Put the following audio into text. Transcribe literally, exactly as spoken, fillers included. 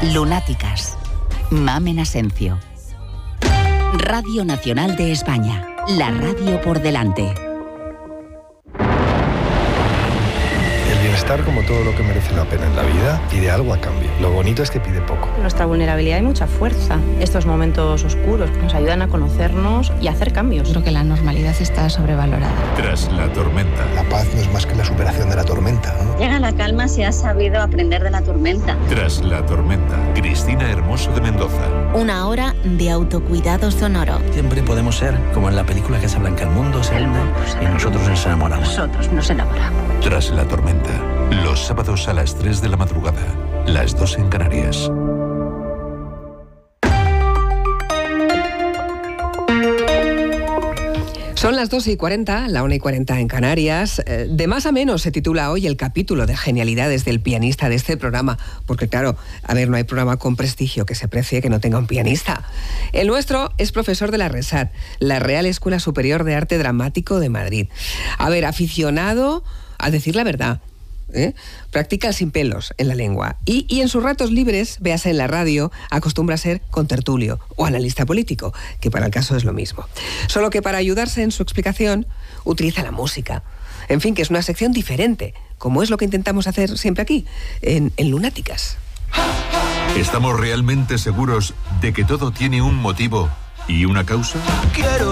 Lunáticas. Mamen Asencio. Radio Nacional de España. La radio por delante. Estar como todo lo que merece la pena en la vida, pide algo a cambio. Lo bonito es que pide poco. Nuestra vulnerabilidad hay mucha fuerza. Estos momentos oscuros nos ayudan a conocernos y a hacer cambios. Creo que la normalidad está sobrevalorada. Tras la tormenta. La paz no es más que la superación de la tormenta, ¿no? Llega la calma si has sabido aprender de la tormenta. Tras la tormenta. Cristina Hermoso de Mendoza. Una hora de autocuidado sonoro. Siempre podemos ser como en la película que se habla en que el mundo se hunde y nosotros nos enamoramos. Nosotros nos enamoramos. Tras la tormenta. Los sábados a las tres de la madrugada, las dos en Canarias. Son las dos y cuarenta, la una y cuarenta en Canarias. De más a menos se titula hoy el capítulo de genialidades del pianista de este programa. Porque claro, a ver, no hay programa con prestigio que se precie que no tenga un pianista. El nuestro es profesor de la RESAT, la Real Escuela Superior de Arte Dramático de Madrid. A ver, aficionado a decir la verdad. ¿Eh? Practica sin pelos en la lengua y, y en sus ratos libres, véase en la radio, acostumbra a ser contertulio o analista político, que para el caso es lo mismo. Solo que para ayudarse en su explicación utiliza la música. En fin, que es una sección diferente, como es lo que intentamos hacer siempre aquí, en, en Lunáticas. ¿Estamos realmente seguros de que todo tiene un motivo y una causa? Quiero